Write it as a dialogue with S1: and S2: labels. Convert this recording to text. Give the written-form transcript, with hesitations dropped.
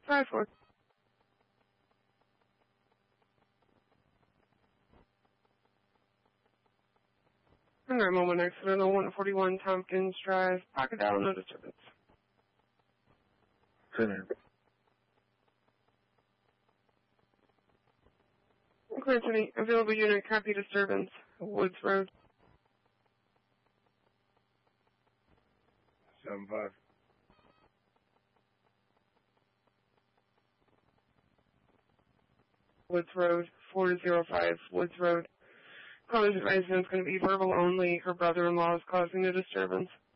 S1: 5-4. And 911 accident on 141 Tompkins Drive. Pocket dial, no disturbance.
S2: 10.
S1: Anthony, available unit, copy disturbance. Woods Road.
S2: 7-5.
S1: Woods Road, 405 Woods Road. Caller's advisement is going to be verbal only. Her brother-in-law is causing the disturbance.